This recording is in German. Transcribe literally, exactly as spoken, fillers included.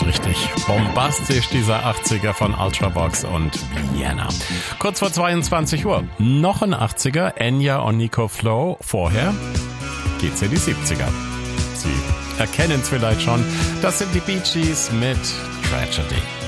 wird richtig bombastisch, dieser achtziger von Ultravox und Vienna. Kurz vor zweiundzwanzig Uhr. Noch ein achtziger, Enya und Nico Flow. Vorher geht's in die siebziger. Sie erkennen es vielleicht schon. Das sind die Bee Gees mit Tragedy.